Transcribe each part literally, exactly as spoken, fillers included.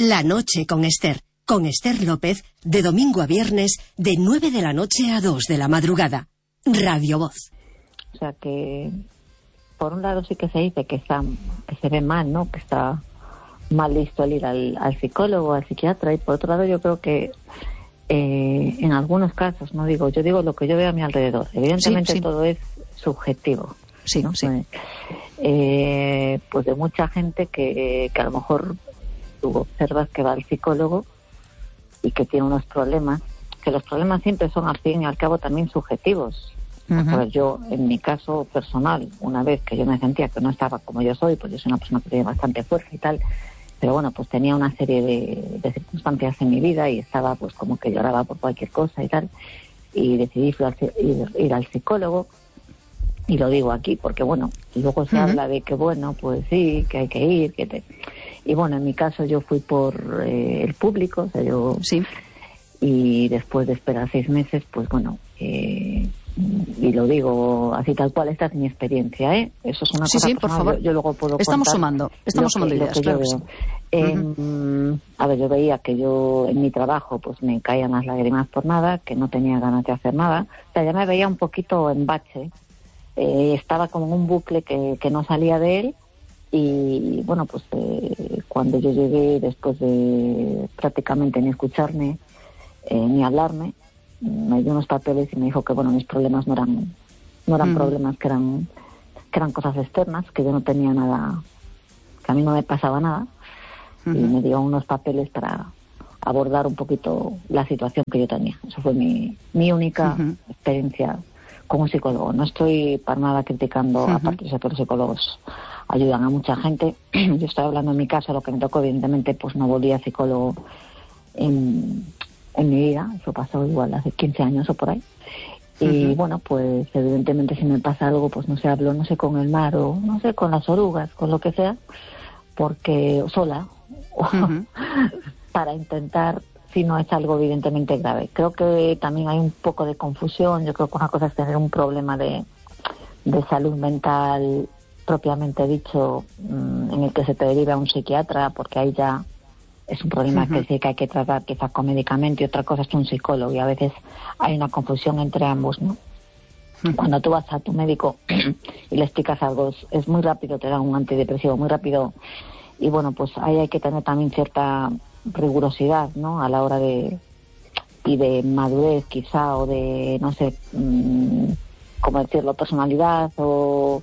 La noche con Esther. Con Esther López, de domingo a viernes, de nueve de la noche a dos de la madrugada. Radio Voz. O sea que, por un lado sí que se dice que está, que se ve mal, ¿no? Que está mal listo el ir al, al psicólogo, al psiquiatra, y por otro lado yo creo que eh, en algunos casos, no digo, yo digo lo que yo veo a mi alrededor. Evidentemente sí, sí. Todo es subjetivo. Sí, ¿no? sí. Eh, pues de mucha gente que, que a lo mejor tú observas que va al psicólogo y que tiene unos problemas, que los problemas siempre son al fin y al cabo también subjetivos. Uh-huh. A ver, yo en mi caso personal, una vez que yo me sentía que no estaba como yo soy, pues yo soy una persona que tiene bastante fuerza y tal, pero bueno, pues tenía una serie de, de circunstancias en mi vida y estaba pues como que lloraba por cualquier cosa y tal, y decidí ir al, ir, ir al psicólogo. Y lo digo aquí porque, bueno, luego se uh-huh. habla de que, bueno, pues sí, que hay que ir, que te... Y bueno, en mi caso yo fui por eh, el público, o sea, yo... Sí. Y después de esperar seis meses, pues bueno, eh, y lo digo así tal cual, esta es mi experiencia, ¿eh? Eso es una sí, cosa sí, personal, por favor. Yo, yo luego puedo estamos contar sumando, estamos que, sumando ideas, claro que sí. Eh, uh-huh. A ver, yo veía que yo en mi trabajo pues me caían las lágrimas por nada, que no tenía ganas de hacer nada, o sea, ya me veía un poquito en bache. Eh, estaba como en un bucle que, que no salía de él y bueno, pues eh, cuando yo llegué, después de prácticamente ni escucharme eh, ni hablarme, me dio unos papeles y me dijo que bueno, mis problemas no eran no eran mm. problemas, que eran que eran cosas externas, que yo no tenía nada, que a mí no me pasaba nada. Uh-huh. Y me dio unos papeles para abordar un poquito la situación que yo tenía. Eso fue mi, mi única uh-huh. experiencia con un psicólogo. No estoy para nada criticando, uh-huh. aparte de que los psicólogos ayudan a mucha gente. Yo estoy hablando en mi caso, lo que me tocó, evidentemente, pues no volví a psicólogo en, en mi vida. Eso pasó igual hace quince años o por ahí. Y uh-huh. bueno, pues evidentemente si me pasa algo, pues no sé, hablo, no sé, con el mar o no sé, con las orugas, con lo que sea, porque sola, uh-huh. para intentar, si no es algo evidentemente grave. Creo que también hay un poco de confusión. Yo creo que una cosa es tener un problema de, de salud mental propiamente dicho, mmm, en el que se te deriva a un psiquiatra, porque ahí ya es un problema uh-huh. que sí que hay que tratar quizás con medicamento, y otra cosa es un psicólogo, y a veces hay una confusión entre ambos, ¿no? Uh-huh. Cuando tú vas a tu médico y le explicas algo, es, es muy rápido, te dan un antidepresivo muy rápido, y bueno, pues ahí hay que tener también cierta rigurosidad, ¿no? A la hora de, y de madurez quizá, o de, no sé, mmm, cómo decirlo, personalidad o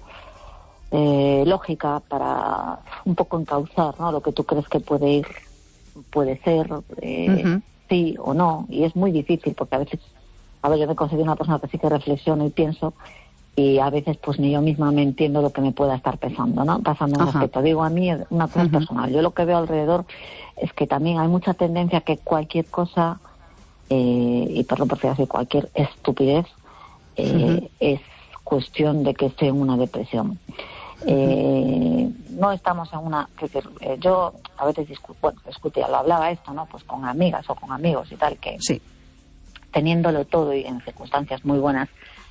eh, lógica para un poco encauzar, ¿no? Lo que tú crees que puede ir, puede ser, eh, uh-huh. sí o no, y es muy difícil porque a veces, a ver, yo me considero una persona que sí que reflexiono y pienso, y a veces pues ni yo misma me entiendo lo que me pueda estar pasando, ¿no? Pasando en respecto. Digo, a mí una cosa uh-huh. personal. Yo lo que veo alrededor es que también hay mucha tendencia a que cualquier cosa, eh, y perdón por decir así, cualquier estupidez, eh, uh-huh. es cuestión de que esté en una depresión. Uh-huh. Eh, no estamos en una... Que, que, eh, yo a veces discu- bueno, discutía, lo hablaba esto, ¿no? Pues con amigas o con amigos y tal, que sí. teniéndolo todo y en circunstancias muy buenas,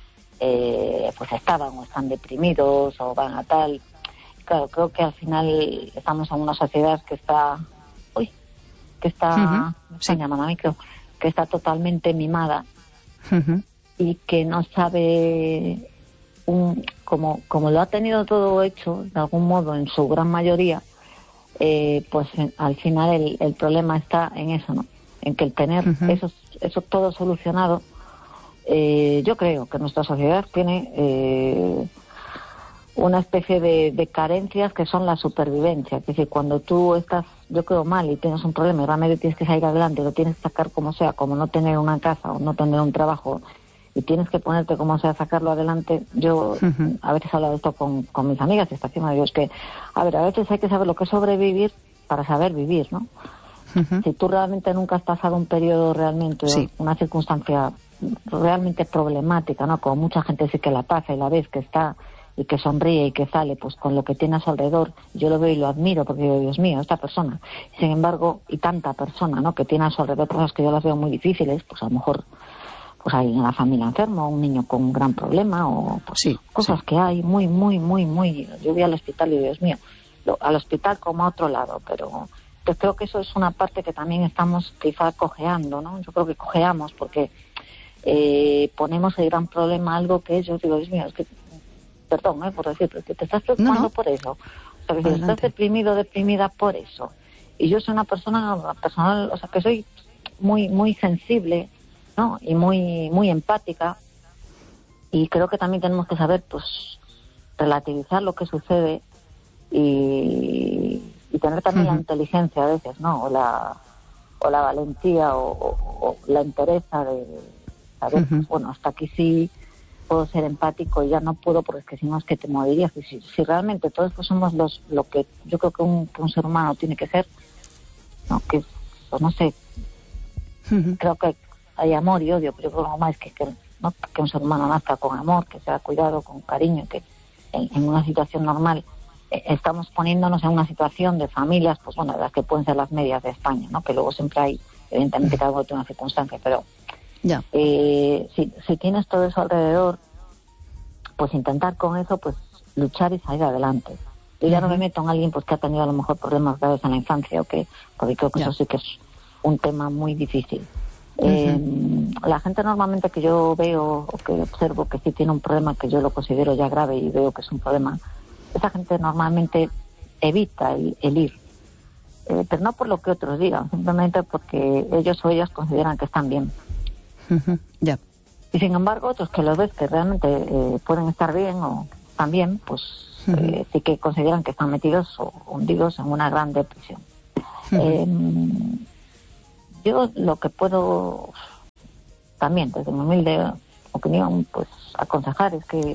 Eh, pues estaban o están deprimidos o van a tal. Claro, creo que al final estamos en una sociedad que está, uy, que está, uh-huh. me están sí. llamando a mí, creo, que está totalmente mimada uh-huh. y que no sabe, un, como, como lo ha tenido todo hecho, de algún modo, en su gran mayoría, eh, pues en, al final el, el problema está en eso, ¿no? En que el tener uh-huh. eso, eso todo solucionado. Eh, yo creo que nuestra sociedad tiene eh, una especie de, de carencias que son la supervivencia. Es decir, cuando tú estás, yo creo, mal y tienes un problema y realmente tienes que salir adelante, lo tienes que sacar como sea, como no tener una casa o no tener un trabajo, y tienes que ponerte como sea a sacarlo adelante. Yo uh-huh. a veces hablo de esto con, con mis amigas y está encima de Dios, que a ver, a veces hay que saber lo que es sobrevivir para saber vivir, ¿no? Uh-huh. Si tú realmente nunca has pasado un periodo realmente, sí. una circunstancia realmente problemática, ¿no? Como mucha gente sí que la pasa y la ves que está y que sonríe y que sale pues con lo que tiene a su alrededor, yo lo veo y lo admiro porque digo, Dios mío, esta persona, sin embargo, y tanta persona, ¿no? Que tiene a su alrededor cosas que yo las veo muy difíciles, pues a lo mejor pues hay una familia enferma, un niño con un gran problema, o pues sí, cosas sí. que hay muy, muy, muy, muy, yo voy al hospital y Dios mío, lo, al hospital como a otro lado, pero pues creo que eso es una parte que también estamos quizá cojeando, ¿no? Yo creo que cojeamos porque eh, ponemos el gran problema algo que yo digo, Dios mío, es que, perdón, ¿eh? por decir, pero que te estás preocupando no, no. por eso. O sea, que si estás deprimido, deprimida por eso. Y yo soy una persona, personal, o sea, que soy muy, muy sensible, ¿no? Y muy, muy empática. Y creo que también tenemos que saber, pues, relativizar lo que sucede y, y tener también uh-huh. la inteligencia a veces, ¿no? O la, o la valentía o, o, o la entereza de saber, uh-huh. pues, bueno, hasta aquí sí puedo ser empático y ya no puedo porque es que si no es que te morirías. Y si, si realmente todos pues somos los lo que yo creo que un, que un ser humano tiene que ser, ¿no? Que, pues, no sé, uh-huh. creo que hay amor y odio, pero yo creo más que, que ¿no? que un ser humano nazca con amor, que sea cuidado, con cariño, que en, en una situación normal eh, estamos poniéndonos en una situación de familias, pues bueno, las que pueden ser las medias de España, ¿no? Que luego siempre hay, evidentemente cada uno tiene una circunstancia, pero yeah. eh, si, si tienes todo eso alrededor, pues intentar con eso, pues luchar y salir adelante. Yo ya uh-huh. no me meto en alguien pues que ha tenido a lo mejor problemas graves en la infancia, o que, porque creo que yeah. eso sí que es un tema muy difícil. Eh, uh-huh. La gente normalmente que yo veo o que observo que sí tiene un problema que yo lo considero ya grave y veo que es un problema, esa gente normalmente evita el, el ir, eh, pero no por lo que otros digan, simplemente porque ellos o ellas consideran que están bien. Uh-huh. Yeah. Y sin embargo otros que los ves que realmente eh, pueden estar bien o están bien, pues uh-huh. eh, sí que consideran que están metidos o hundidos en una gran depresión. Uh-huh. eh, Yo lo que puedo también, desde mi humilde opinión, pues aconsejar es que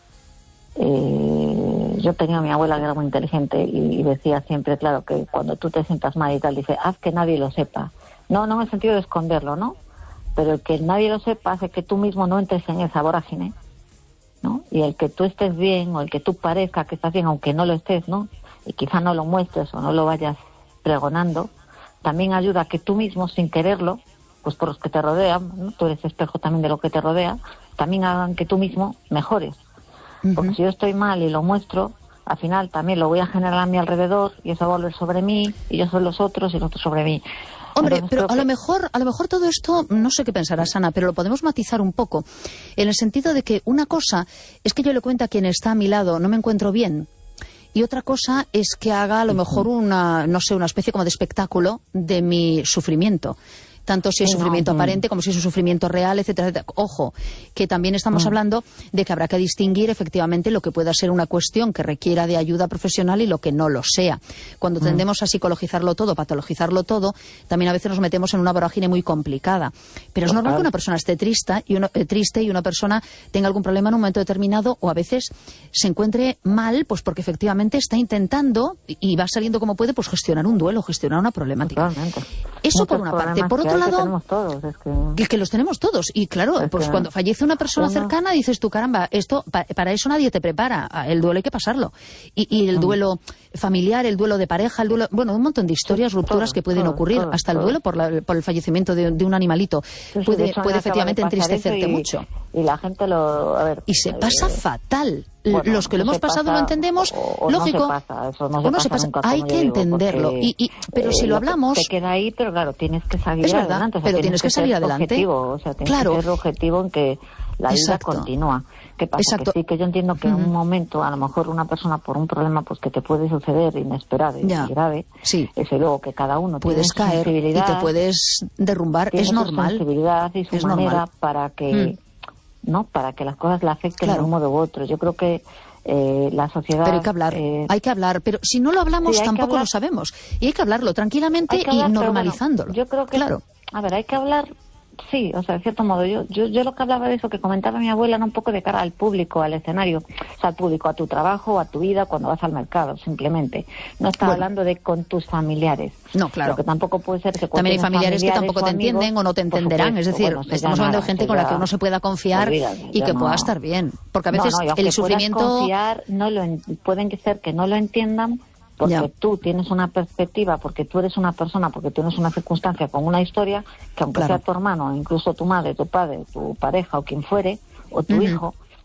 eh, yo tenía a mi abuela que era muy inteligente y, y decía siempre, claro, que cuando tú te sientas mal y tal, dice, haz que nadie lo sepa. No, no en el sentido de esconderlo, ¿no? Pero el que nadie lo sepa hace que tú mismo no entres en esa vorágine, ¿no? Y el que tú estés bien o el que tú parezca que estás bien, aunque no lo estés, ¿no? Y quizá no lo muestres o no lo vayas pregonando, también ayuda a que tú mismo, sin quererlo, pues por los que te rodean, ¿no? Tú eres espejo también de lo que te rodea, también hagan que tú mismo mejores. Uh-huh. Porque si yo estoy mal y lo muestro, al final también lo voy a generar a mi alrededor y eso va a volver sobre mí, y yo soy los otros y los otros sobre mí. Hombre, Entonces, pero a que... lo mejor a lo mejor todo esto, no sé qué pensarás, Ana, pero lo podemos matizar un poco, en el sentido de que una cosa es que yo le cuento a quien está a mi lado, no me encuentro bien, y otra cosa es que haga a lo mejor una, no sé, una especie como de espectáculo de mi sufrimiento. Tanto si es sufrimiento aparente como si es un sufrimiento real, etcétera, etcétera. Ojo, que también estamos hablando de que habrá que distinguir efectivamente lo que pueda ser una cuestión que requiera de ayuda profesional y lo que no lo sea. Cuando tendemos a psicologizarlo todo, patologizarlo todo, también a veces nos metemos en una vorágine muy complicada. Pero es normal que una persona esté triste y, uno, eh, triste y una persona tenga algún problema en un momento determinado o a veces se encuentre mal, pues porque efectivamente está intentando y va saliendo como puede, pues gestionar un duelo, gestionar una problemática. Totalmente. Eso por una parte. Por otro lado, tenemos todos, es que... que, que los tenemos todos. Y claro, pues que... cuando fallece una persona uno... cercana, dices tú, caramba, esto pa, para eso nadie te prepara. El duelo hay que pasarlo. Y, y el mm. duelo familiar, el duelo de pareja, el duelo... Bueno, un montón de historias, sí, rupturas todo, que pueden todo, ocurrir. Todo, hasta todo. El duelo por, la, por el fallecimiento de, de un animalito. Sí, sí, puede puede efectivamente entristecerte y, mucho. Y la gente lo... A ver, y se pasa eh... fatal. Bueno, los que lo hemos pasado pasa, lo entendemos, o, o lógico, no se pasa, eso no o se no pasa, se pasa. Nunca, hay que digo, entenderlo, porque, y, y, pero eh, si lo hablamos... Te queda ahí, pero claro, tienes que salir es verdad, adelante. O sea, pero tienes, tienes que, que salir adelante. Objetivo, o sea, tienes claro. que ser objetivo en que la Exacto. vida continúa. ¿Qué pasa? Exacto. Que sí, que yo entiendo que uh-huh. en un momento, a lo mejor una persona por un problema pues que te puede suceder inesperado y ya. grave, sí. ese luego que cada uno puedes tiene caer su sensibilidad, y te puedes derrumbar, tiene es normal. Su sensibilidad y su es manera normal. para que, mm. ¿no? Para que las cosas la afecten claro. de un modo u otro. Yo creo que Eh, la sociedad... Pero hay que hablar, eh... hay que hablar, pero si no lo hablamos sí, tampoco hablar... lo sabemos. Y hay que hablarlo tranquilamente que hablar, y normalizándolo. Bueno, yo creo que... Claro. A ver, hay que hablar... Sí, o sea, de cierto modo, yo, yo yo lo que hablaba de eso que comentaba mi abuela era un poco de cara al público, al escenario, o sea, al público, a tu trabajo, a tu vida, cuando vas al mercado, simplemente. No estaba bueno. hablando de con tus familiares. No, claro. Lo que tampoco puede ser que también hay familiares, familiares que tampoco te amigos, entienden o no te entenderán, supuesto, es decir, bueno, estamos hablando de gente con la que uno se pueda confiar olvídate, y que no. pueda estar bien, porque a veces no, no, el sufrimiento... Confiar, no lo en... pueden ser que no lo entiendan, porque ya. tú tienes una perspectiva, porque tú eres una persona, porque tienes una circunstancia con una historia, que aunque claro. sea tu hermano, incluso tu madre, tu padre, tu pareja o quien fuere, o tu uh-huh. hijo,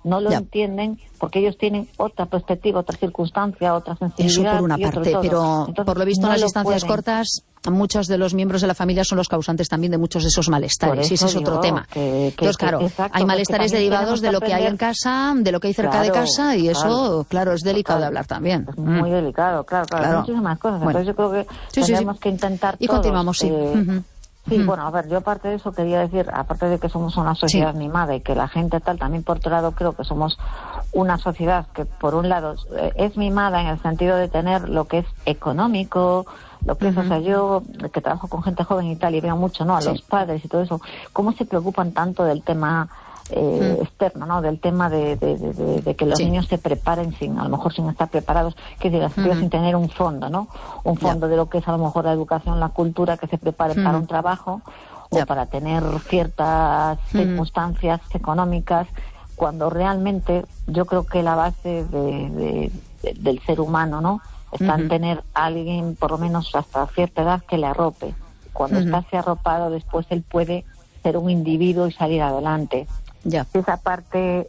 no lo ya. entienden porque ellos tienen otra perspectiva, otra circunstancia, otra sensibilidad. Eso por una y otro parte, todo. pero Entonces, por lo visto no en las lo distancias pueden. cortas, muchos de los miembros de la familia son los causantes también de muchos de esos malestares, y ese es digo otro tema. que, que, Entonces, claro, que, exacto, hay pues malestares derivados de lo que hay en casa, de lo que hay cerca claro, de casa, y eso, claro, claro es delicado claro, de hablar también. Es muy mm. delicado, claro, claro, claro. Hay muchísimas cosas. Bueno. Entonces yo creo que sí, tenemos sí, sí. que intentar Y todos, continuamos, sí. eh, Uh-huh. Sí, uh-huh. bueno, a ver, yo aparte de eso quería decir, aparte de que somos una sociedad sí. mimada y que la gente tal, también por otro lado creo que somos una sociedad que por un lado eh, es mimada en el sentido de tener lo que es económico, lo que uh-huh. es, o sea, yo que trabajo con gente joven y tal y veo mucho, ¿no? A sí. los padres y todo eso, cómo se preocupan tanto del tema eh, mm. externo, ¿no? Del tema de, de, de, de, de que los sí. niños se preparen sin, a lo mejor sin estar preparados, que digas, uh-huh. sin tener un fondo, ¿no? Un fondo yeah. de lo que es a lo mejor la educación, la cultura, que se preparen uh-huh. para un trabajo yeah. o para tener ciertas uh-huh. circunstancias económicas, cuando realmente yo creo que la base de, de, de, del ser humano, ¿no? Está uh-huh. en tener a alguien, por lo menos hasta cierta edad, que le arrope. Cuando uh-huh. está así arropado, después él puede ser un individuo y salir adelante. Ya. Si esa parte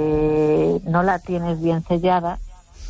eh, no la tienes bien sellada,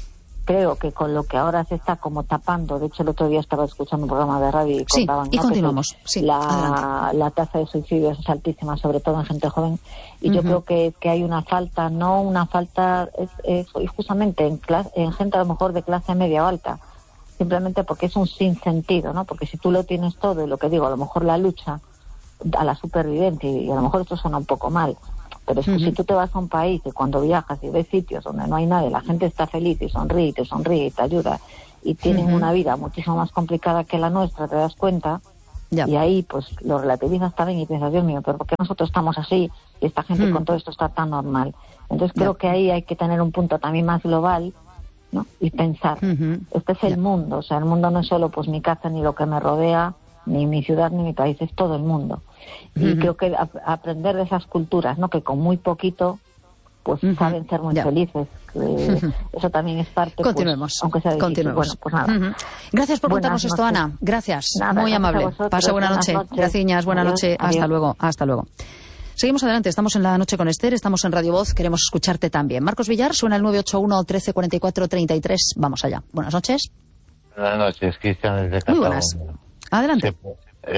creo que con lo que ahora se está como tapando, de hecho el otro día estaba escuchando un programa de radio y sí, contaban y ¿no? continuamos. que sí, la, la tasa de suicidios es altísima, sobre todo en gente joven, y uh-huh. yo creo que, que hay una falta, no una falta, es, es justamente en, clase, en gente a lo mejor de clase media o alta, simplemente porque es un sinsentido, ¿no? Porque si tú lo tienes todo, y lo que digo, a lo mejor la lucha a la supervivencia, y a lo mejor esto suena un poco mal, pero es que uh-huh. si tú te vas a un país y cuando viajas y ves sitios donde no hay nadie, la gente está feliz y sonríe y te sonríe y te ayuda y tienen uh-huh. una vida muchísimo más complicada que la nuestra, te das cuenta yeah. y ahí pues lo relativizas también y piensas, Dios mío, pero ¿por qué nosotros estamos así y esta gente uh-huh. con todo esto está tan normal? Entonces creo yeah. que ahí hay que tener un punto también más global, ¿no? Y pensar, uh-huh. este es el yeah. mundo, o sea, el mundo no es solo pues mi casa ni lo que me rodea, ni mi ciudad ni mi país, es todo el mundo. Y uh-huh. creo que a, aprender de esas culturas, ¿no? Que con muy poquito pues uh-huh. saben ser muy yeah. felices. Que uh-huh. Eso también es parte. Continuemos. Pues, aunque sea difícil. Continuemos. Bueno, pues nada. Uh-huh. Gracias por Buenas contarnos esto, noches. Ana. Gracias. Nada, muy gracias amable. Pasa buena noche. Gracias. Buena adiós, noche. adiós. Hasta luego. Hasta luego. Seguimos adelante, estamos en La Noche con Esther, estamos en Radio Voz, queremos escucharte también. Marcos Villar, suena el nueve ocho uno, trece, cuarenta y cuatro, treinta y tres. Vamos allá. Buenas noches. Buenas noches, Cristian desde Cataluña. Muy buenas. Adelante. Sí,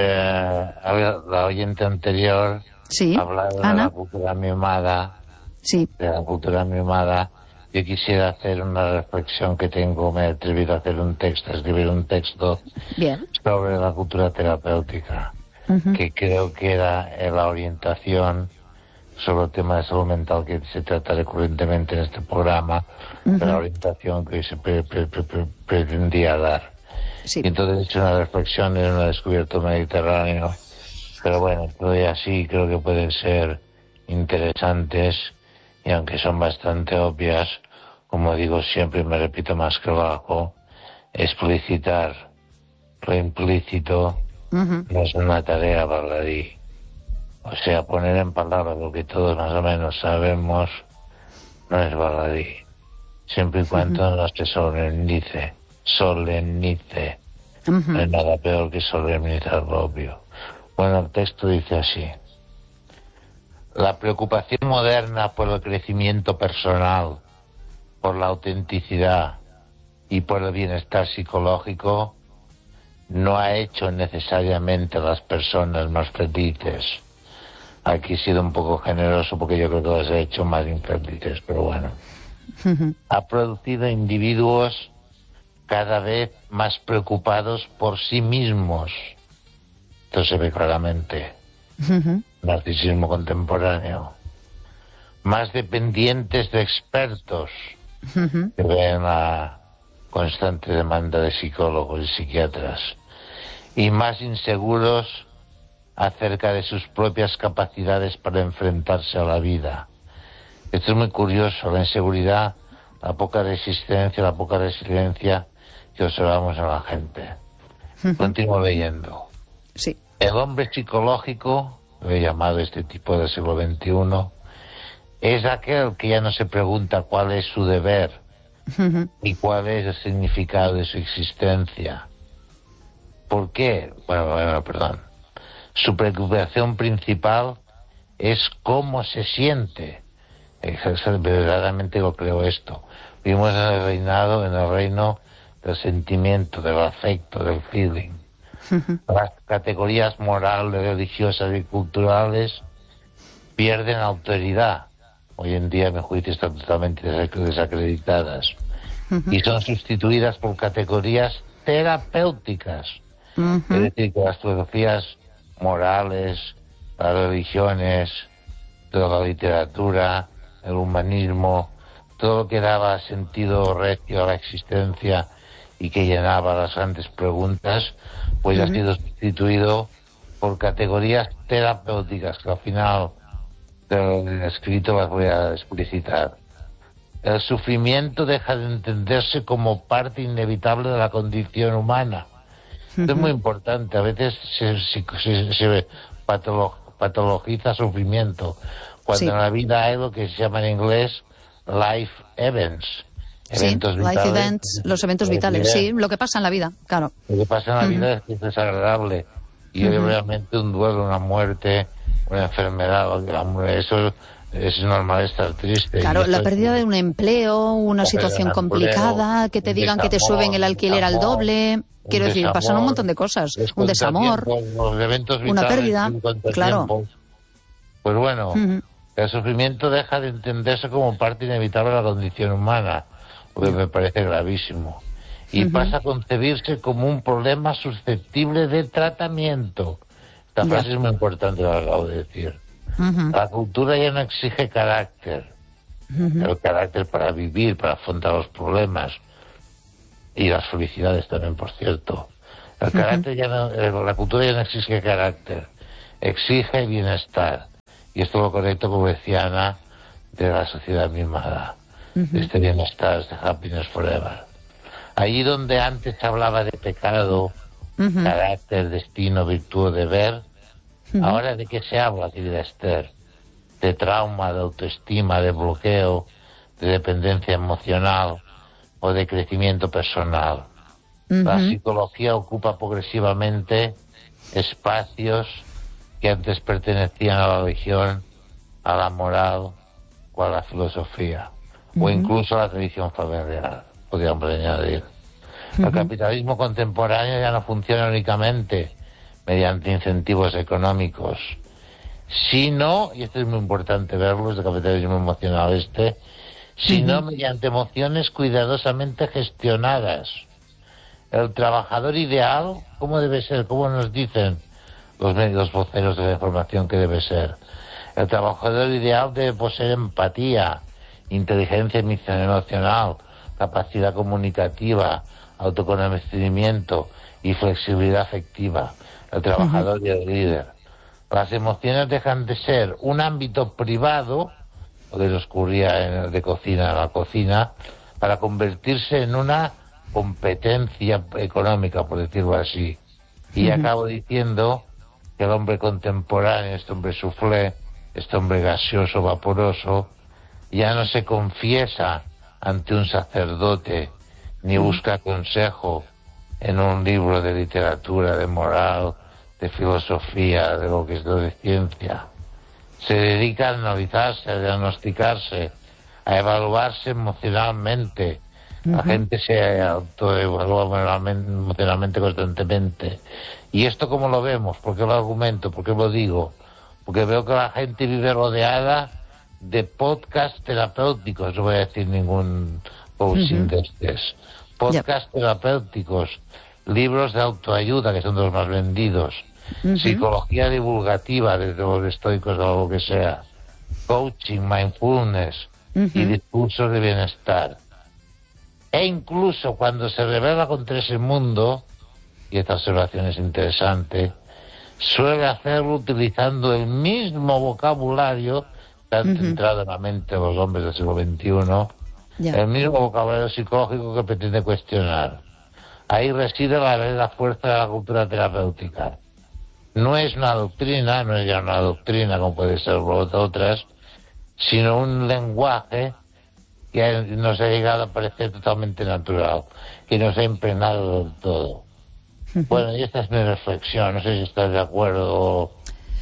eh, la oyente anterior sí. hablaba de Ana. la cultura mimada. Sí. De la cultura mimada. Yo quisiera hacer una reflexión que tengo, me he atrevido a hacer un texto, a escribir un texto Bien. sobre la cultura terapéutica. Uh-huh. Que creo que era la orientación sobre el tema de salud mental que se trata recurrentemente en este programa, uh-huh. de la orientación que se pre- pre- pre- pre- pretendía dar. Sí. Y entonces he hecho una reflexión en una descubierto mediterráneo, pero bueno, todavía así creo que pueden ser interesantes, y aunque son bastante obvias, como digo siempre y me repito más que lo hago, explicitar lo implícito. Uh-huh. No es una tarea baladí. O sea, poner en palabras lo que todos más o menos sabemos no es baladí. Siempre y cuando uh-huh. no se solemnice. Solemnice. Uh-huh. No hay nada peor que solemnizar lo obvio. Bueno, el texto dice así. La preocupación moderna por el crecimiento personal, por la autenticidad y por el bienestar psicológico no ha hecho necesariamente a las personas más felices. Aquí he sido un poco generoso porque yo creo que las he hecho más infelices, pero bueno. Uh-huh. Ha producido individuos cada vez más preocupados por sí mismos. Esto se ve claramente. Uh-huh. Narcisismo contemporáneo. Más dependientes de expertos, uh-huh. que ven la constante demanda de psicólogos y psiquiatras. Y más inseguros acerca de sus propias capacidades para enfrentarse a la vida. Esto es muy curioso, la inseguridad, la poca resistencia, la poca resiliencia que observamos en la gente. Uh-huh. Continúo leyendo. Sí. El hombre psicológico, lo he llamado este tipo del siglo veintiuno, es aquel que ya no se pregunta cuál es su deber, uh-huh. ni cuál es el significado de su existencia. ¿Por qué? Bueno, bueno, perdón. Su preocupación principal es cómo se siente verdaderamente lo creo esto. Vivimos en el reinado, en el reino del sentimiento, del afecto, del feeling. Uh-huh. Las categorías morales, religiosas y culturales pierden autoridad. Hoy en día, a mi juicio, están totalmente desacreditadas. Uh-huh. Y son sustituidas por categorías terapéuticas. Uh-huh. Es decir, que las filosofías morales, las religiones, toda la literatura, el humanismo, todo lo que daba sentido recio a la existencia y que llenaba las grandes preguntas, pues uh-huh. ha sido sustituido por categorías terapéuticas, que al final del escrito las voy a explicitar. El sufrimiento deja de entenderse como parte inevitable de la condición humana. Uh-huh. Esto es muy importante. A veces se, se, se, se patolo, patologiza sufrimiento, cuando sí. en la vida hay lo que se llama en inglés life events. Eventos sí, vitales, life events, los eventos vitales, vida. Sí, lo que pasa en la vida, claro. Lo que pasa en la uh-huh. vida es que es desagradable. Y uh-huh. obviamente un duelo, una muerte, una enfermedad, eso es normal estar triste. Claro, la pérdida de un empleo, una situación complicada, que te digan que te suben el alquiler al doble. Quiero decir, pasan un montón de cosas. Un desamor, los eventos vitales, una pérdida, claro. Pues bueno, uh-huh. el sufrimiento deja de entenderse como parte inevitable de la condición humana, lo que me parece gravísimo. Y uh-huh. pasa a concebirse como un problema susceptible de tratamiento. Esta frase yeah. es muy importante, lo acabo de decir. Uh-huh. La cultura ya no exige carácter. Uh-huh. El carácter para vivir, para afrontar los problemas. Y las felicidades también, por cierto. El uh-huh. carácter ya no, la cultura ya no exige carácter. Exige bienestar. Y esto es lo correcto, como decía Ana, de la sociedad misma, uh-huh. de este bienestar, de happiness forever. Allí donde antes se hablaba de pecado, uh-huh. carácter, destino, virtud, deber, uh-huh. ahora ¿de qué se habla, querida Esther? De trauma, de autoestima, de bloqueo, de dependencia emocional o de crecimiento personal. Uh-huh. La psicología ocupa progresivamente espacios que antes pertenecían a la religión, a la moral o a la filosofía, uh-huh. o incluso a la tradición familiar, podríamos añadir. Uh-huh. El capitalismo contemporáneo ya no funciona únicamente mediante incentivos económicos, sino, y esto es muy importante verlo, es el capitalismo emocional este, sino uh-huh. mediante emociones cuidadosamente gestionadas. El trabajador ideal, ¿cómo debe ser? ¿Cómo nos dicen los medios voceros de la información que debe ser? El trabajador ideal debe poseer empatía, inteligencia emocional, capacidad comunicativa, autoconocimiento y flexibilidad afectiva. El trabajador uh-huh. y el líder. Las emociones dejan de ser un ámbito privado, lo que nos ocurría en el de cocina a la cocina, para convertirse en una competencia económica, por decirlo así. Y uh-huh. acabo diciendo que el hombre contemporáneo, este hombre soufflé, este hombre gaseoso, vaporoso, ya no se confiesa ante un sacerdote, ni uh-huh. busca consejo en un libro de literatura, de moral, de filosofía, de lo que es de ciencia. Se dedica a analizarse, a diagnosticarse, a evaluarse emocionalmente. Uh-huh. La gente se autoevalúa emocionalmente constantemente. ¿Y esto cómo lo vemos? ¿Por qué lo argumento? ¿Por qué lo digo? Porque veo que la gente vive rodeada de podcasts terapéuticos. No voy a decir ningún coaching uh-huh. de estos. Podcasts yep. terapéuticos, libros de autoayuda, que son de los más vendidos, uh-huh. psicología divulgativa, desde los estoicos o lo que sea, coaching, mindfulness uh-huh. y discursos de bienestar. E incluso cuando se revela contra ese mundo, y esta observación es interesante, suele hacerlo utilizando el mismo vocabulario que han uh-huh. entrado en la mente de los hombres del siglo veintiuno, yeah. el mismo vocabulario psicológico que pretende cuestionar. Ahí reside la verdadera fuerza de la cultura terapéutica. No es una doctrina, no es ya una doctrina como puede ser otras, sino un lenguaje que nos ha llegado a parecer totalmente natural, que nos ha impregnado del todo. Uh-huh. Bueno, y esta es mi reflexión, no sé si estás de acuerdo.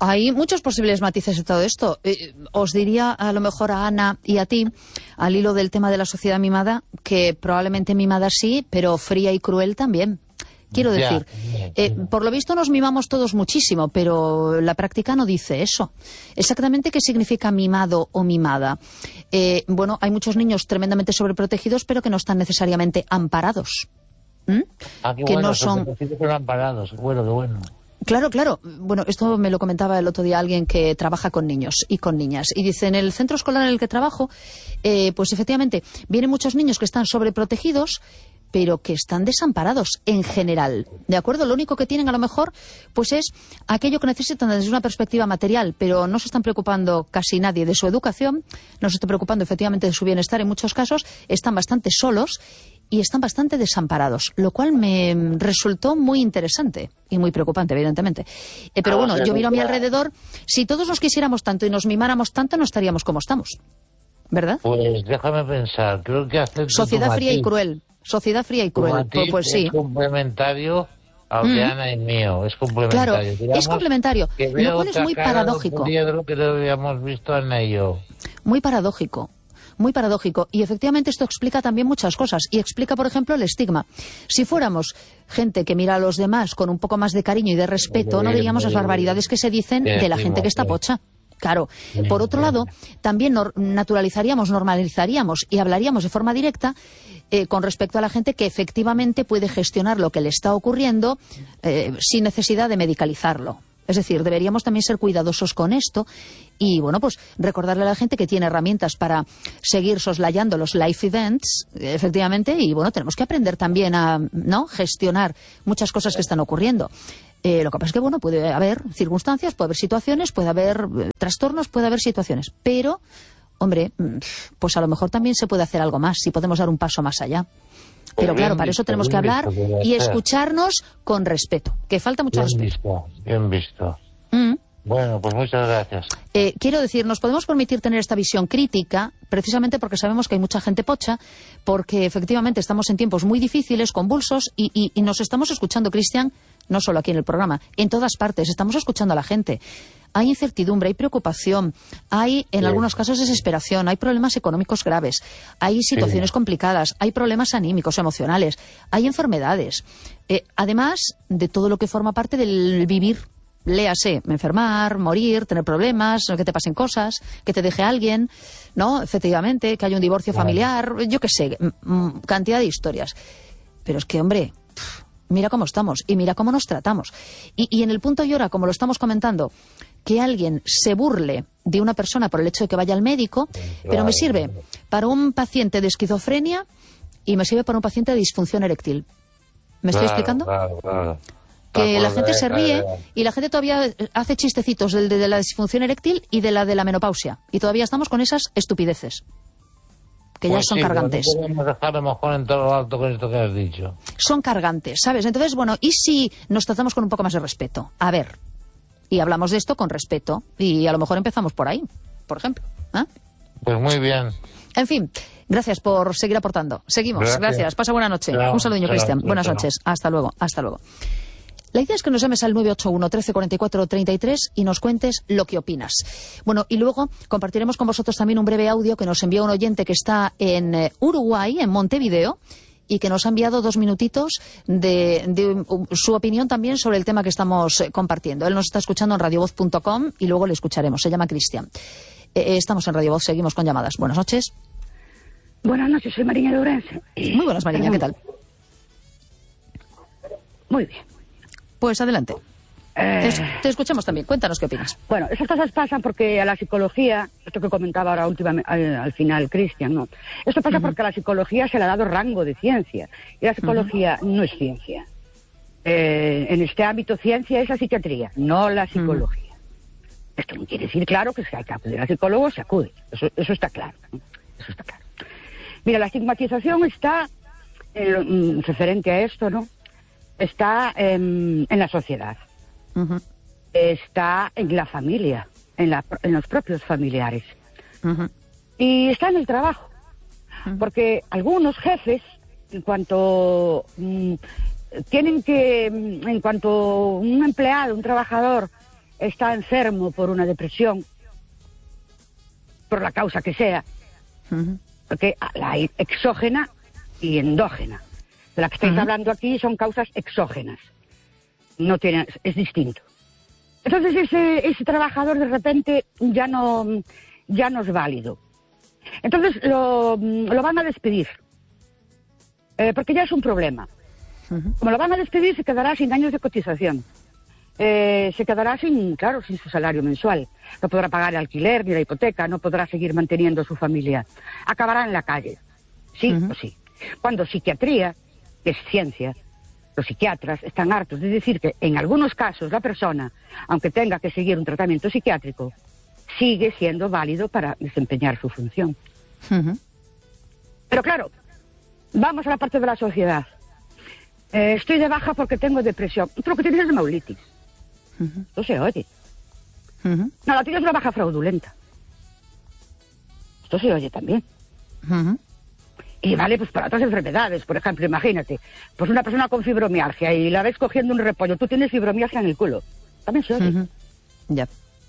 Hay muchos posibles matices de todo esto. Eh, os diría a lo mejor a Ana y a ti, al hilo del tema de la sociedad mimada, que probablemente mimada sí, pero fría y cruel también. Quiero decir, eh, por lo visto nos mimamos todos muchísimo, pero la práctica no dice eso. Exactamente qué significa mimado o mimada. Eh, bueno, hay muchos niños tremendamente sobreprotegidos, pero que no están necesariamente amparados. ¿Mm? Ah, qué que bueno, no son... son amparados, qué bueno, qué bueno. Claro, claro. Bueno, esto me lo comentaba el otro día alguien que trabaja con niños y con niñas. Y dice, en el centro escolar en el que trabajo, eh, pues efectivamente, vienen muchos niños que están sobreprotegidos, pero que están desamparados en general, ¿de acuerdo? Lo único que tienen a lo mejor pues es aquello que necesitan desde una perspectiva material, pero no se están preocupando casi nadie de su educación, no se está preocupando efectivamente de su bienestar en muchos casos, están bastante solos y están bastante desamparados, lo cual me resultó muy interesante y muy preocupante, evidentemente. Eh, pero bueno, yo miro a mi alrededor, si todos nos quisiéramos tanto y nos mimáramos tanto, no estaríamos como estamos, ¿verdad? Pues déjame pensar, creo que hacer sociedad fría y cruel. Sociedad fría y cruel, pues, pues sí. Es complementario al de mm. Ana y mío, es complementario. Claro, Digamos es complementario, lo cual es muy paradójico. De lo que lo habíamos visto Ana y yo. Muy paradójico, muy paradójico. Y efectivamente esto explica también muchas cosas. Y explica, por ejemplo, el estigma. Si fuéramos gente que mira a los demás con un poco más de cariño y de respeto, no diríamos las barbaridades que se dicen de la gente que está pocha. Claro. Por otro lado, también naturalizaríamos, normalizaríamos y hablaríamos de forma directa eh, con respecto a la gente que efectivamente puede gestionar lo que le está ocurriendo eh, sin necesidad de medicalizarlo. Es decir, deberíamos también ser cuidadosos con esto y, bueno, pues recordarle a la gente que tiene herramientas para seguir soslayando los life events, efectivamente, y, bueno, tenemos que aprender también a, ¿no?, gestionar muchas cosas que están ocurriendo. Eh, lo que pasa es que, bueno, puede haber circunstancias, puede haber situaciones, puede haber eh, trastornos, puede haber situaciones. Pero, hombre, pues a lo mejor también se puede hacer algo más, si podemos dar un paso más allá. Pero claro, para eso tenemos que hablar y escucharnos con respeto, que falta mucho respeto. Bien visto, bien visto. Mm. Bueno, pues muchas gracias. Eh, quiero decir, nos podemos permitir tener esta visión crítica precisamente porque sabemos que hay mucha gente pocha, porque efectivamente estamos en tiempos muy difíciles, convulsos, y, y, y nos estamos escuchando, Cristian, no solo aquí en el programa, en todas partes, estamos escuchando a la gente. Hay incertidumbre, hay preocupación, hay en sí. algunos casos desesperación, hay problemas económicos graves, hay situaciones sí. complicadas, hay problemas anímicos, emocionales, hay enfermedades. Eh, además de todo lo que forma parte del vivir, léase, enfermar, morir, tener problemas, que te pasen cosas, que te deje alguien, ¿no? Efectivamente, que haya un divorcio claro. familiar, yo qué sé, m- cantidad de historias. Pero es que, hombre, mira cómo estamos y mira cómo nos tratamos. Y, y en el punto y hora, como lo estamos comentando, que alguien se burle de una persona por el hecho de que vaya al médico, claro. pero me sirve para un paciente de esquizofrenia y me sirve para un paciente de disfunción eréctil. ¿Me claro, estoy explicando? Claro, claro. Que la gente se ríe y la gente todavía hace chistecitos de, de, de la disfunción eréctil y de la de la menopausia. Y todavía estamos con esas estupideces, que pues ya son sí, cargantes. No podemos dejar a lo mejor en todo lo alto con esto que has dicho. Son cargantes, ¿sabes? Entonces, bueno, ¿y si nos tratamos con un poco más de respeto? A ver, y hablamos de esto con respeto, y a lo mejor empezamos por ahí, por ejemplo. ¿eh? Pues muy bien. En fin, gracias por seguir aportando. Seguimos, gracias. gracias. Pasa buena noche. Chao, un saludo, Cristian. Buenas chao. noches. Hasta luego, hasta luego. La idea es que nos llames al nueve ocho uno, trece, cuarenta y cuatro, treinta y tres y nos cuentes lo que opinas. Bueno, y luego compartiremos con vosotros también un breve audio que nos envió un oyente que está en eh, Uruguay, en Montevideo, y que nos ha enviado dos minutitos de, de um, su opinión también sobre el tema que estamos eh, compartiendo. Él nos está escuchando en radiovoz punto com y luego le escucharemos. Se llama Cristian. Eh, estamos en Radio Voz, seguimos con llamadas. Buenas noches. Buenas noches, soy Mariña de Ourense. Muy buenas, Mariña, ¿qué tal? Muy bien. Pues adelante. Eh... Te escuchamos también. Cuéntanos qué opinas. Bueno, esas cosas pasan porque a la psicología, esto que comentaba ahora últimamente, al, al final Cristian, ¿no? Esto pasa uh-huh. porque a la psicología se le ha dado rango de ciencia. Y la psicología uh-huh. no es ciencia. Eh, en este ámbito, ciencia es la psiquiatría, no la psicología. Uh-huh. Esto no quiere decir, claro, que si hay que acudir al psicólogo, se acude. Eso, eso está claro. ¿no? Eso está claro. Mira, la estigmatización está, eh, referente a esto, ¿no? Está en, en la sociedad, uh-huh. está en la familia, en, la, en los propios familiares, uh-huh. y está en el trabajo, uh-huh. porque algunos jefes, en cuanto mm, tienen que, en cuanto un empleado, un trabajador, está enfermo por una depresión, por la causa que sea, uh-huh. porque la hay exógena y endógena. De la que estáis uh-huh. hablando aquí son causas exógenas. No tiene, es distinto. Entonces ese, ese trabajador de repente ya no, ya no es válido. Entonces lo, lo van a despedir. Eh, porque ya es un problema. Uh-huh. Como lo van a despedir, se quedará sin años de cotización. Eh, se quedará sin, claro, sin su salario mensual. No podrá pagar el alquiler ni la hipoteca, no podrá seguir manteniendo su familia. Acabará en la calle. Sí uh-huh. o sí. Cuando psiquiatría, que es ciencia, los psiquiatras están hartos de decir que en algunos casos la persona, aunque tenga que seguir un tratamiento psiquiátrico, sigue siendo válido para desempeñar su función. Uh-huh. Pero claro, vamos a la parte de la sociedad. Eh, estoy de baja porque tengo depresión. Tú lo que tienes es maulitis. Uh-huh. Esto se oye. Uh-huh. No, la tuya es una baja fraudulenta. Esto se oye también. Uh-huh. Y vale, pues para otras enfermedades, por ejemplo, imagínate, pues una persona con fibromialgia y la ves cogiendo un repollo, tú tienes fibromialgia en el culo. También se oye. Uh-huh. Ya.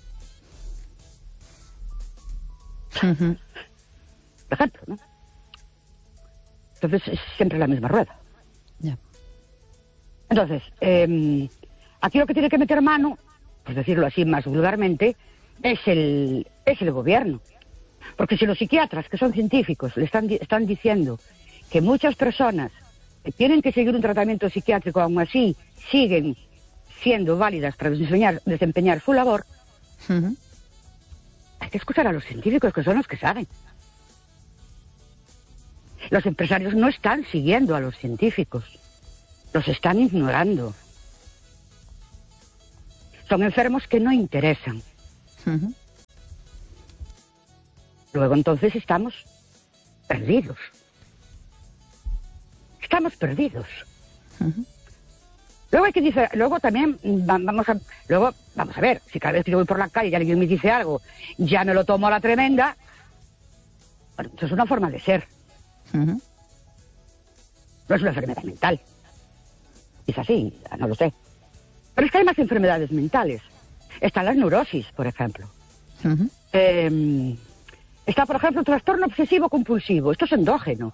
Uh-huh. Por ejemplo, ¿no? Entonces es siempre la misma rueda. Ya. Entonces, eh, aquí lo que tiene que meter mano, pues decirlo así más vulgarmente, es el, es el gobierno. Porque si los psiquiatras, que son científicos, le están, están diciendo que muchas personas que tienen que seguir un tratamiento psiquiátrico, aún así siguen siendo válidas para desempeñar, desempeñar su labor, uh-huh. hay que escuchar a los científicos, que son los que saben. Los empresarios no están siguiendo a los científicos, los están ignorando. Son enfermos que no interesan. Uh-huh. Luego entonces estamos perdidos. Estamos perdidos. Uh-huh. Luego hay que decir, luego también vamos a, luego vamos a ver, si cada vez que yo voy por la calle y alguien me dice algo, ya me lo tomo a la tremenda. Bueno, eso es una forma de ser. Uh-huh. No es una enfermedad mental. Es así, no lo sé. Pero es que hay más enfermedades mentales. Están las neurosis, por ejemplo. Uh-huh. Eh, está, por ejemplo, el trastorno obsesivo compulsivo. Esto es endógeno.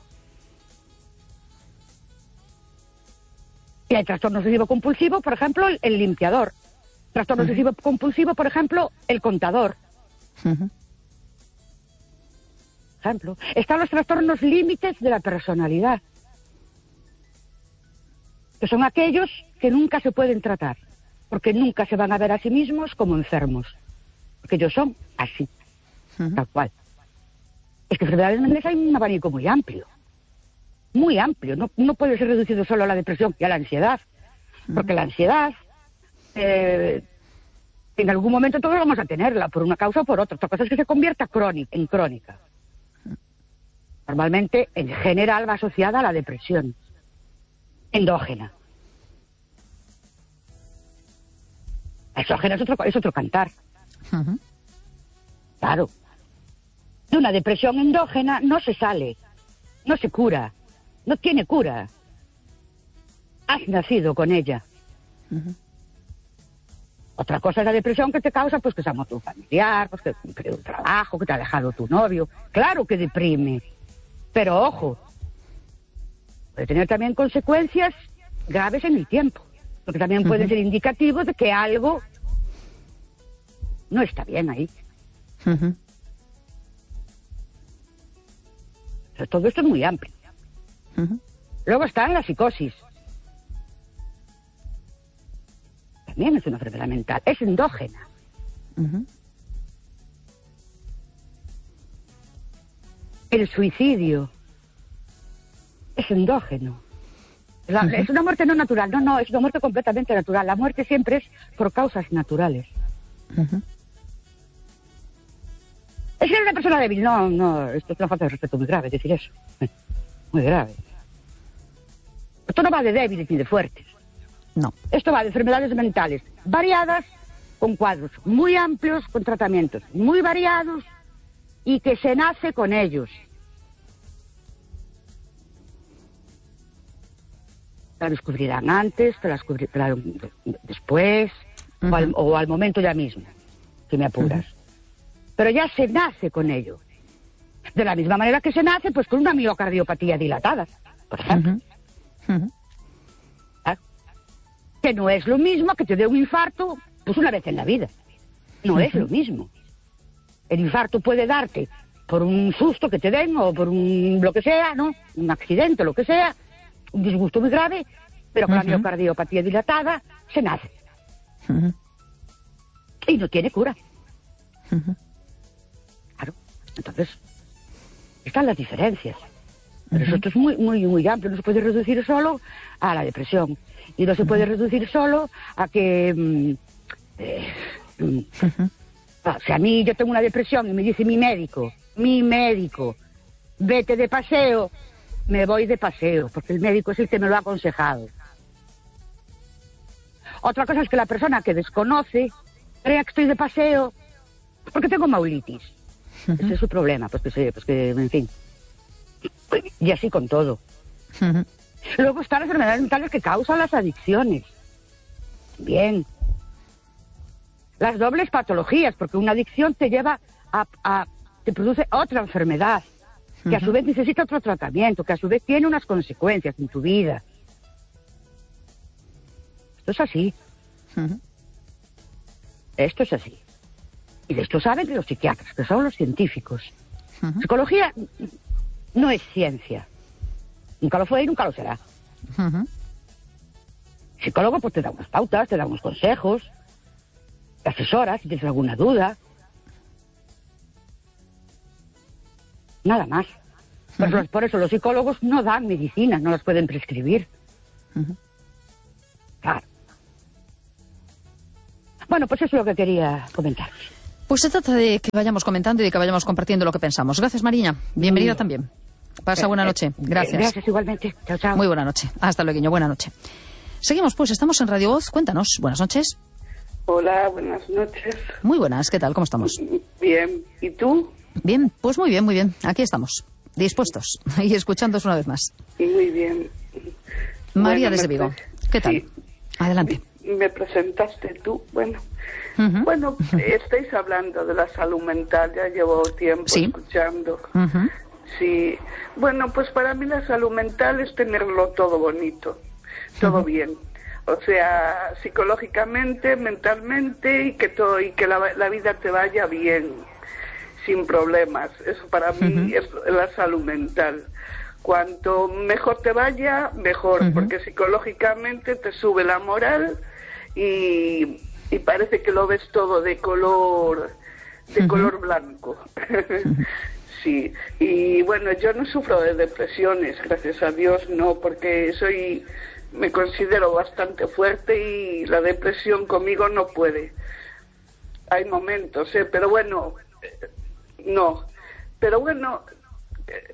Y hay trastorno obsesivo compulsivo, por ejemplo, el, el limpiador. Trastorno uh-huh. obsesivo compulsivo, por ejemplo, el contador. Uh-huh. Ejemplo. Están los trastornos límites de la personalidad, que son aquellos que nunca se pueden tratar, porque nunca se van a ver a sí mismos como enfermos, porque ellos son así, uh-huh. tal cual. Es que enfermedades mentales hay un abanico muy amplio, muy amplio, no, no puede ser reducido solo a la depresión y a la ansiedad, uh-huh. porque la ansiedad, eh, en algún momento todos vamos a tenerla, por una causa o por otra. Otra cosa es que se convierta crónica, en crónica. Normalmente, en general, va asociada a la depresión endógena. La exógena es otro, es otro cantar. Uh-huh. Claro. De una depresión endógena no se sale, no se cura, no tiene cura. Has nacido con ella. Uh-huh. Otra cosa es la depresión que te causa, pues que se ha muerto un familiar, pues que te perdido un trabajo, que te ha dejado tu novio. Claro que deprime. Pero ojo, puede tener también consecuencias graves en el tiempo, porque también puede uh-huh. ser indicativo de que algo no está bien ahí. Uh-huh. Pero todo esto es muy amplio. Uh-huh. Luego está la psicosis. También es una enfermedad mental, es endógena. Uh-huh. El suicidio es endógeno. La, uh-huh. Es una muerte no natural, no, no, es una muerte completamente natural. La muerte siempre es por causas naturales. Uh-huh. Es que era una persona débil, no, no, esto es una falta de respeto muy grave decir eso. Muy grave. Esto no va de débiles ni de fuertes. No. Esto va de enfermedades mentales variadas, con cuadros muy amplios, con tratamientos muy variados, y que se nace con ellos. La descubrirán antes, te la descubrirán después. uh-huh. o, al, o al momento ya mismo, si me apuras. Uh-huh. Pero ya se nace con ello. De la misma manera que se nace, pues con una miocardiopatía dilatada, por ejemplo. Uh-huh. Uh-huh. ¿Ah? Que no es lo mismo que te dé un infarto, pues una vez en la vida. No uh-huh. es lo mismo. El infarto puede darte por un susto que te den o por un lo que sea, ¿no? Un accidente, lo que sea, un disgusto muy grave, pero con uh-huh. la miocardiopatía dilatada se nace. Uh-huh. Y no tiene cura. Uh-huh. Claro, entonces están las diferencias. Pero uh-huh. esto es muy, muy, muy amplio. No se puede reducir solo a la depresión. Y no se uh-huh. puede reducir solo a que... Mm, eh, mm, uh-huh. O sea, a mí yo tengo una depresión y me dice mi médico, mi médico, vete de paseo, me voy de paseo, porque el médico es el que me lo ha aconsejado. Otra cosa es que la persona que desconoce crea que estoy de paseo porque tengo maulitis. Uh-huh. Ese es su problema, pues que sé, pues que, en fin. Y así con todo. Uh-huh. Luego están las enfermedades mentales que causan las adicciones. Bien. Las dobles patologías, porque una adicción te lleva a, a te produce otra enfermedad, que uh-huh. a su vez necesita otro tratamiento, que a su vez tiene unas consecuencias en tu vida. Esto es así. Uh-huh. Esto es así. Y de esto saben los psiquiatras, que son los científicos. Uh-huh. Psicología no es ciencia. Nunca lo fue y nunca lo será. Uh-huh. Psicólogo pues te da unas pautas, te da unos consejos, te asesora si tienes alguna duda. Nada más. Uh-huh. Por, por eso los psicólogos no dan medicinas, no las pueden prescribir. Uh-huh. Claro. Bueno, pues eso es lo que quería comentar. Pues se trata de que vayamos comentando y de que vayamos compartiendo lo que pensamos. Gracias, Mariña. Bienvenida sí. también. Pasa buena noche. Gracias. Gracias igualmente. Chao, chao. Muy buena noche. Hasta luego. Buena noche. Seguimos, pues. Estamos en Radio Voz. Cuéntanos. Buenas noches. Hola, buenas noches. Muy buenas. ¿Qué tal? ¿Cómo estamos? Bien. ¿Y tú? Bien. Pues muy bien, muy bien. Aquí estamos. Dispuestos. Y escuchándoos una vez más. Muy bien. María bueno, desde Vigo. ¿Qué tal? Sí. Adelante. Me, me presentaste tú. Bueno. Uh-huh. Bueno, estáis hablando de la salud mental. Ya llevo tiempo ¿Sí? escuchando. Uh-huh. Sí. Bueno, pues para mí la salud mental es tenerlo todo bonito. Todo uh-huh. bien. O sea, psicológicamente, mentalmente y que todo y que la, la vida te vaya bien, sin problemas. Eso para uh-huh. mí es la salud mental. Cuanto mejor te vaya, mejor, uh-huh. porque psicológicamente te sube la moral y, y parece que lo ves todo de color de uh-huh. color blanco. Uh-huh. Sí. Y bueno, yo no sufro de depresiones, gracias a Dios, no, porque soy me considero bastante fuerte y la depresión conmigo no puede. Hay momentos, ¿eh? Pero bueno, no. Pero bueno,